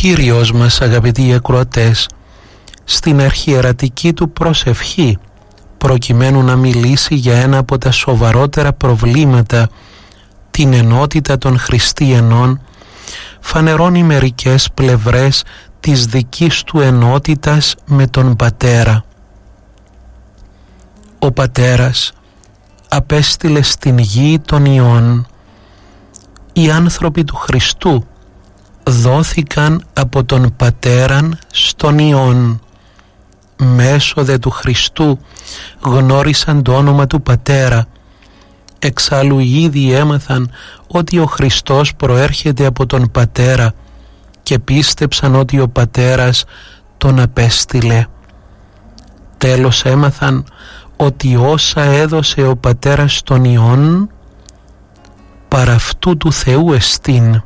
Κύριος μας, αγαπητοί ακροατές, στην αρχιερατική του προσευχή, προκειμένου να μιλήσει για ένα από τα σοβαρότερα προβλήματα, την ενότητα των χριστιανών, φανερώνει μερικές πλευρές της δικής του ενότητας με τον Πατέρα. Ο Πατέρας απέστειλε στην γη τον Υιόν. Οι άνθρωποι του Χριστού δόθηκαν από τον Πατέραν στον Υιόν. Μέσω δε του Χριστού γνώρισαν το όνομα του Πατέρα. Εξάλλου ήδη έμαθαν ότι ο Χριστός προέρχεται από τον Πατέρα και πίστεψαν ότι ο Πατέρας τον απέστειλε. Τέλος έμαθαν ότι όσα έδωσε ο Πατέρας στον Υιόν, παρά αυτού του Θεού εστίν.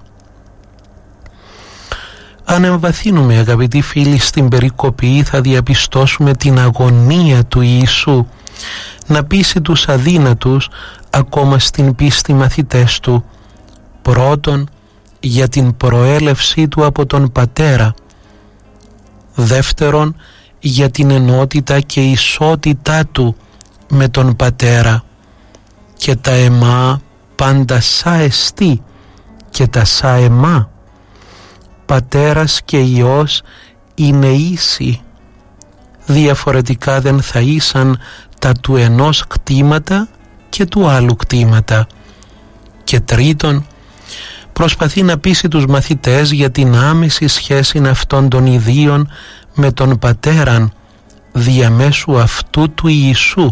Αν εμβαθύνουμε, αγαπητοί φίλοι, στην περικοπή, θα διαπιστώσουμε την αγωνία του Ιησού να πείσει τους αδύνατους ακόμα στην πίστη μαθητές του. Πρώτον, για την προέλευσή του από τον Πατέρα. Δεύτερον, για την ενότητα και ισότητά του με τον Πατέρα. Και τα εμά πάντα σα εστί και τα σα εμά. Πατέρας και Υιός είναι ίσοι. Διαφορετικά δεν θα ήσαν τα του ενός κτήματα και του άλλου κτήματα. Και τρίτον, προσπαθεί να πείσει τους μαθητές για την άμεση σχέση αυτών των ιδίων με τον Πατέραν διαμέσου αυτού του Ιησού.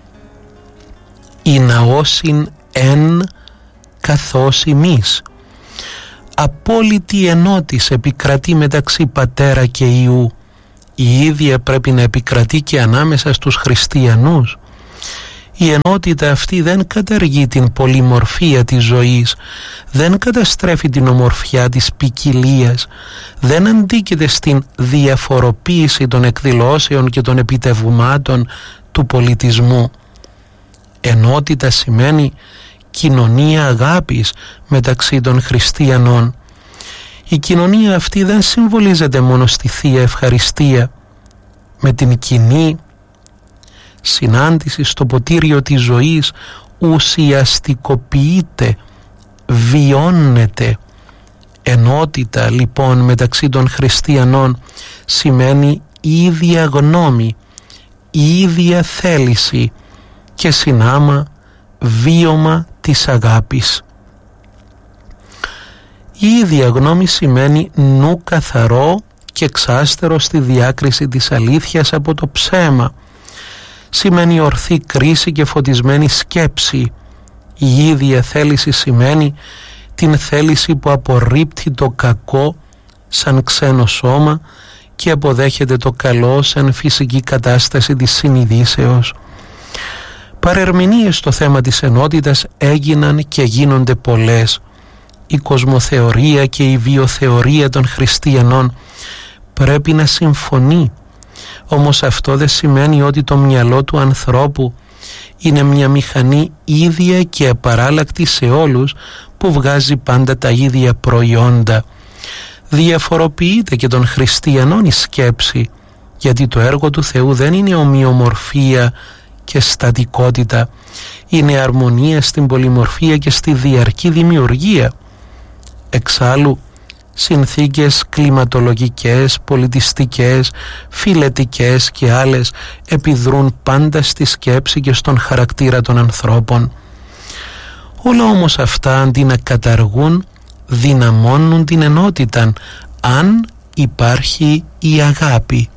«Η ναόσιν εν καθώς ημείς». Απόλυτη ενότης επικρατεί μεταξύ Πατέρα και Υιού. Η ίδια πρέπει να επικρατεί και ανάμεσα στους χριστιανούς. Η ενότητα αυτή δεν καταργεί την πολυμορφία της ζωής, δεν καταστρέφει την ομορφιά της ποικιλίας, δεν αντίκειται στην διαφοροποίηση των εκδηλώσεων και των επιτευγμάτων του πολιτισμού. Ενότητα σημαίνει κοινωνία αγάπης μεταξύ των χριστιανών. Η κοινωνία αυτή δεν συμβολίζεται μόνο στη Θεία Ευχαριστία. Με την κοινή συνάντηση στο ποτήριο της ζωής ουσιαστικοποιείται, βιώνεται. Ενότητα λοιπόν μεταξύ των χριστιανών σημαίνει ίδια γνώμη, ίδια θέληση και συνάμα βίωμα της αγάπης. Η ίδια γνώμη σημαίνει νου καθαρό και εξάστερο στη διάκριση της αλήθειας από το ψέμα. Σημαίνει ορθή κρίση και φωτισμένη σκέψη. Η ίδια θέληση σημαίνει την θέληση που απορρίπτει το κακό σαν ξένο σώμα και αποδέχεται το καλό σαν φυσική κατάσταση της συνειδήσεως. Παρερμηνίες στο θέμα της ενότητας έγιναν και γίνονται πολλές. Η κοσμοθεωρία και η βιοθεωρία των χριστιανών πρέπει να συμφωνεί. Όμως αυτό δεν σημαίνει ότι το μυαλό του ανθρώπου είναι μια μηχανή ίδια και απαράλλακτη σε όλους που βγάζει πάντα τα ίδια προϊόντα. Διαφοροποιείται και των χριστιανών η σκέψη, γιατί το έργο του Θεού δεν είναι ομοιομορφία και στατικότητα, είναι αρμονία στην πολυμορφία και στη διαρκή δημιουργία. Εξάλλου, συνθήκες κλιματολογικές, πολιτιστικές, φιλετικές και άλλες επιδρούν πάντα στη σκέψη και στον χαρακτήρα των ανθρώπων. Όλα όμως αυτά, αντί να καταργούν, δυναμώνουν την ενότητα, αν υπάρχει η αγάπη.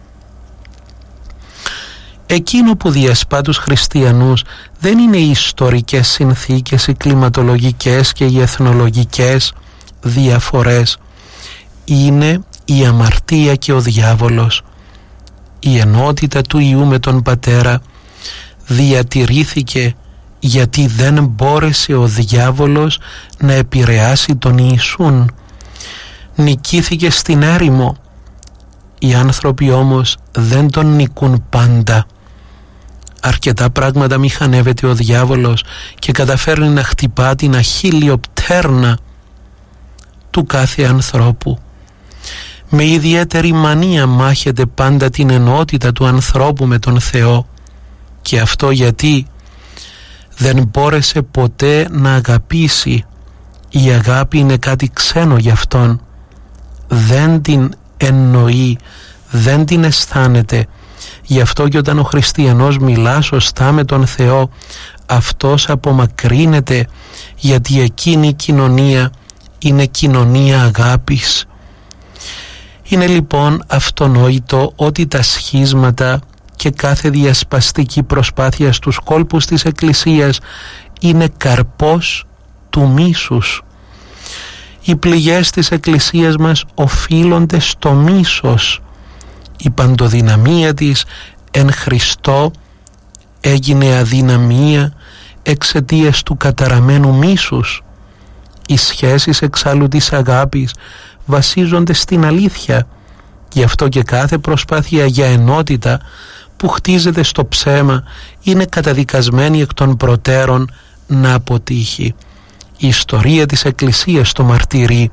Εκείνο που διασπά τους χριστιανούς δεν είναι οι ιστορικές συνθήκες, οι κλιματολογικές και οι εθνολογικές διαφορές. Είναι η αμαρτία και ο διάβολος. Η ενότητα του Υιού με τον Πατέρα διατηρήθηκε γιατί δεν μπόρεσε ο διάβολος να επηρεάσει τον Ιησούν. Νικήθηκε στην έρημο. Οι άνθρωποι όμως δεν τον νικούν πάντα. Αρκετά πράγματα μηχανεύεται ο διάβολος και καταφέρνει να χτυπά την αχίλιο πτέρνα του κάθε ανθρώπου. με ιδιαίτερη μανία μάχεται πάντα την ενότητα του ανθρώπου με τον Θεό, και αυτό γιατί δεν μπόρεσε ποτέ να αγαπήσει. Η αγάπη είναι κάτι ξένο για αυτόν, δεν την εννοεί, δεν την αισθάνεται. Γι' αυτό και όταν ο χριστιανός μιλά σωστά με τον Θεό, αυτός απομακρύνεται, γιατί εκείνη η κοινωνία είναι κοινωνία αγάπης. Είναι λοιπόν αυτονόητο ότι τα σχίσματα και κάθε διασπαστική προσπάθεια στους κόλπους της Εκκλησίας είναι καρπός του μίσους. Οι πληγές της Εκκλησίας μας οφείλονται στο μίσος. Η παντοδυναμία της εν Χριστώ έγινε αδυναμία εξαιτίας του καταραμένου μίσους. Οι σχέσεις εξάλλου της αγάπης βασίζονται στην αλήθεια. Γι' αυτό και κάθε προσπάθεια για ενότητα που χτίζεται στο ψέμα είναι καταδικασμένη εκ των προτέρων να αποτύχει. Η ιστορία της Εκκλησίας το μαρτυρεί.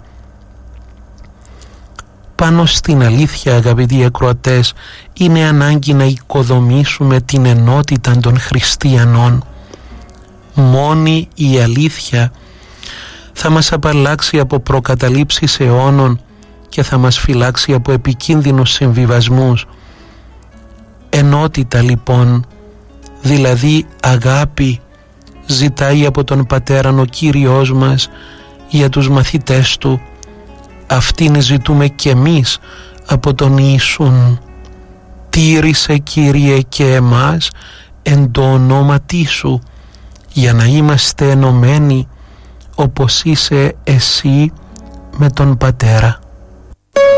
Πάνω στην αλήθεια, αγαπητοί ακροατές, είναι ανάγκη να οικοδομήσουμε την ενότητα των χριστιανών. Μόνη η αλήθεια θα μας απαλλάξει από προκαταλήψεις αιώνων και θα μας φυλάξει από επικίνδυνους συμβιβασμούς. Ενότητα λοιπόν, δηλαδή αγάπη, ζητάει από τον Πατέραν ο Κύριος μας για τους μαθητές Του. Αυτήν ζητούμε κι εμείς από τον Ιησούν. Τήρησε, Κύριε, και εμάς εν το ονόματί Σου, για να είμαστε ενωμένοι όπως είσαι εσύ με τον Πατέρα.